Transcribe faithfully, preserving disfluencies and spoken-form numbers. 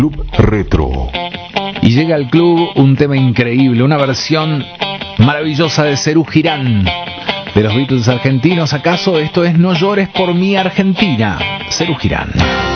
Club Retro. Y llega al club un tema increíble, una versión maravillosa de Serú Girán, de los Beatles argentinos. ¿Acaso esto es No llores por mi Argentina? Serú Girán.